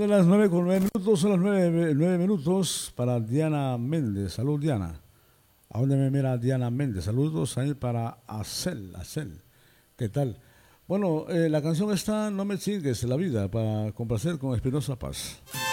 de las 9:09, son las 9 minutos para Diana Méndez. Salud, Diana. ¿A dónde me mira Diana Méndez? Saludos ahí para Acel. ¿Qué tal? Bueno, la canción está No me chingues la vida, para complacer con Espinosa Paz.